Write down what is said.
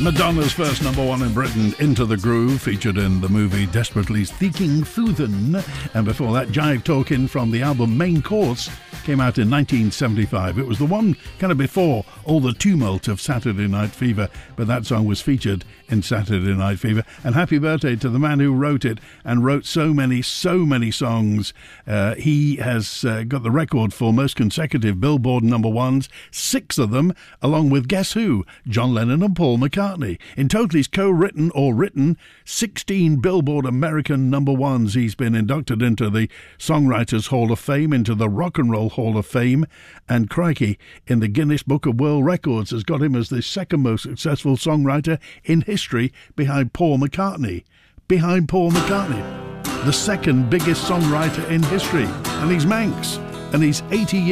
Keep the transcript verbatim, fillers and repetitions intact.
Madonna's first number one in Britain, Into the Groove, featured in the movie Desperately Seeking Susan. And before that, Jive Talkin' from the album Main Course came out in nineteen seventy-five. It was the one kind of before all the tumult of Saturday Night Fever, but that song was featured in Saturday Night Fever. And happy birthday to the man who wrote it and wrote so many, so many songs. Uh, he has uh, got the record for most consecutive Billboard number ones, six of them, along with guess who? John Lennon and Paul McCartney. In total, he's co-written or written sixteen Billboard American number ones. He's been inducted into the Songwriters Hall of Fame, into the Rock and Roll Hall of Fame, and crikey, in the Guinness Book of World Records has got him as the second most successful songwriter in history, behind Paul McCartney. Behind Paul McCartney, the second biggest songwriter in history. And he's Manx, and he's eighty years